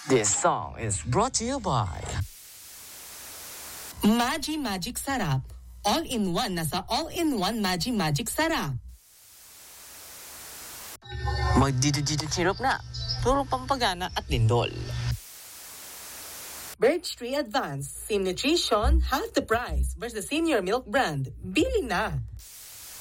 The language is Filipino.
This song is brought to you by Magi Magic Sarap. All-in-one na sa all-in-one Magi Magic Sarap. Magdidididid syrup na. Turong pampagana at lindol. Birch Tree Advance. Same nutrition, half the price versus Senior Milk Brand. Bili na!